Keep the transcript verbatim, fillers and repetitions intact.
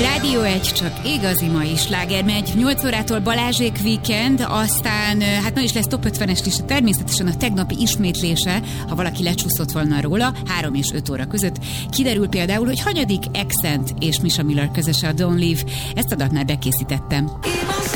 Rádió egy, csak igazi mai sláger megy. nyolc órától Balázsék Weekend, aztán hát na is lesz top ötvenes lista, természetesen a tegnapi ismétlése, ha valaki lecsúszott volna róla, három és öt óra között. Kiderül például, hogy hanyadik Accent és Misha Miller közöse a Don't Leave. Ezt a dalt már bekészítettem.